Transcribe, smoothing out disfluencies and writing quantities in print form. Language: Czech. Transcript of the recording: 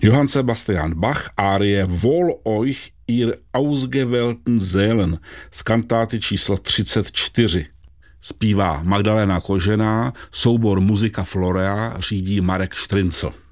Johann Sebastian Bach, árie Wohl euch ihr ausgewählten Seelen z kantáty číslo 34. Zpívá Magdalena Kožená, soubor Muzika Florea řídí Marek Štryncl.